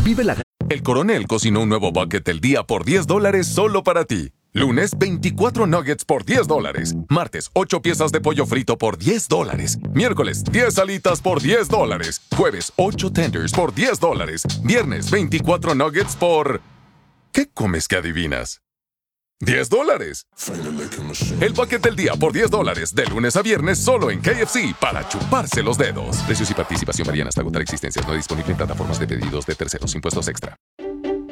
Vive la... El Coronel cocinó un nuevo bucket del día por $10 solo para ti. Lunes, 24 nuggets por $10. Martes, 8 piezas de pollo frito por $10. Miércoles, 10 alitas por $10. Jueves, 8 tenders por $10. Viernes, 24 nuggets por... ¿Qué comes que adivinas? $10. El bucket del día por $10, de lunes a viernes solo en KFC para chuparse los dedos. Precios y participación varían hasta agotar existencias. No disponible en plataformas de pedidos de terceros. Impuestos extra.